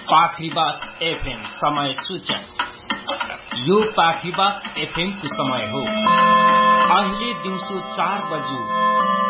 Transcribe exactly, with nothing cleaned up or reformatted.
पाखरीबास FM समय सूचन। यो पाखरीबास FM को समय हो। अहिले दिउँसो चार बजे